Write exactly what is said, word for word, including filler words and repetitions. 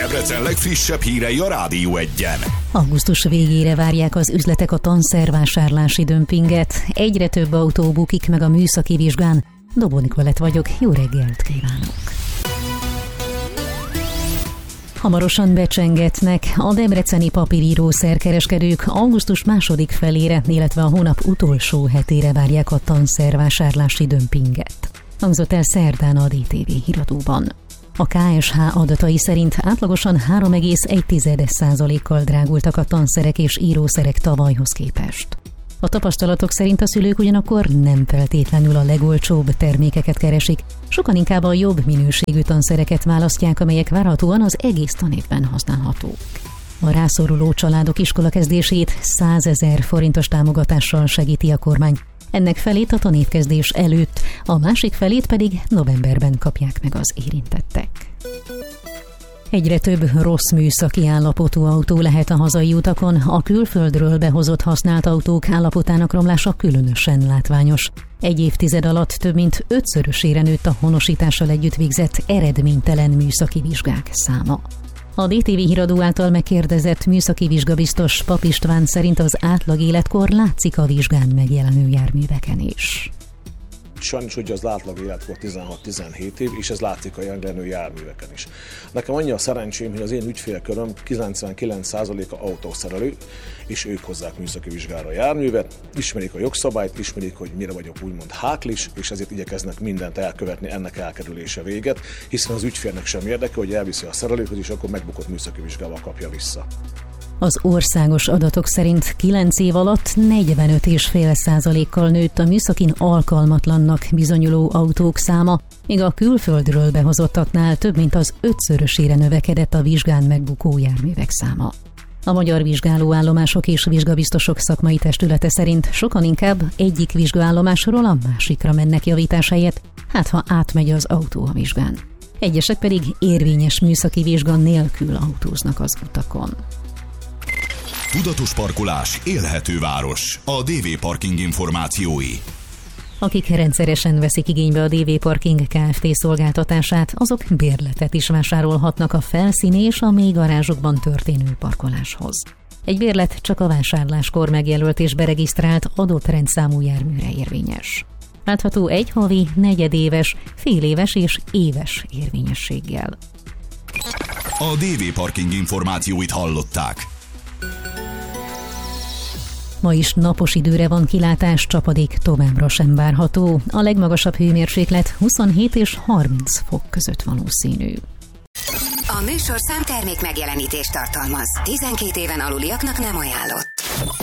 Debrecen legfrissebb hírei a Rádió Egyen. Augusztus végére várják az üzletek a tanszervásárlási dömpinget. Egyre több autó bukik meg a műszaki vizsgán. Dobó Nikolett vagyok, jó reggelt kívánok! Hamarosan becsengetnek a debreceni papíríró szerkereskedők. Augusztus második felére, illetve a hónap utolsó hetére várják a tanszervásárlási dömpinget. Hangzott el szerdán a dé té vé híradóban. A ká es há adatai szerint átlagosan három egész egy százalékkal drágultak a tanszerek és írószerek tavalyhoz képest. A tapasztalatok szerint a szülők ugyanakkor nem feltétlenül a legolcsóbb termékeket keresik, sokan inkább a jobb minőségű tanszereket választják, amelyek várhatóan az egész tanévben használhatók. A rászoruló családok iskolakezdését százezer forintos támogatással segíti a kormány. Ennek felét a tanévkezdés előtt, a másik felét pedig novemberben kapják meg az érintettek. Egyre több rossz műszaki állapotú autó lehet a hazai utakon, a külföldről behozott használt autók állapotának romlása különösen látványos. Egy évtized alatt több mint ötszörösére nőtt a honosítással együtt végzett eredménytelen műszaki vizsgák száma. A dé té vé híradó által megkérdezett műszaki vizsgabiztos Pap István szerint az átlag életkor látszik a vizsgán megjelenő járműveken is. Sajnos ugye az átlag életkor tizenhat-tizenhét év, és ez látszik a jelenlő járműveken is. Nekem annyi a szerencsém, hogy az én ügyfélköröm kilencvenkilenc százaléka autószerelő, és ők hozzák műszaki vizsgára a járművet, ismerik a jogszabályt, ismerik, hogy mire vagyok úgymond háklis, és ezért igyekeznek mindent elkövetni ennek elkerülése véget, hiszen az ügyfélnek sem érdeke, hogy elviszi a szerelőhöz, és akkor megbukott műszaki vizsgával kapja vissza. Az országos adatok szerint kilenc év alatt negyvenöt egész öt százalékkal nőtt a műszakin alkalmatlannak bizonyuló autók száma, míg a külföldről behozottaknál több mint az ötszörösére növekedett a vizsgán megbukó járművek száma. A Magyar Vizsgálóállomások és Vizsgabiztosok Szakmai Testülete szerint sokan inkább egyik vizsgálomásról a másikra mennek javítás helyett, hát ha átmegy az autó a vizsgán. Egyesek pedig érvényes műszaki vizsga nélkül autóznak az utakon. Tudatos parkolás, élhető város. A dé vé Parking információi. Akik rendszeresen veszik igénybe a dé vé Parking Kft. Szolgáltatását, azok bérletet is vásárolhatnak a felszíni és a mély garázsokban történő parkoláshoz. Egy bérlet csak a vásárláskor megjelölt és beregisztrált adott rendszámú járműre érvényes. Látható egy havi, negyedéves, féléves és éves érvényességgel. A dé vé Parking információit hallották. Ma is napos időre van kilátás, csapadék továbbra sem várható. A legmagasabb hőmérséklet huszonhét és harminc fok között valószínű. A műsorszám termék megjelenítést tartalmaz. tizenkét éven aluliaknak nem ajánlott.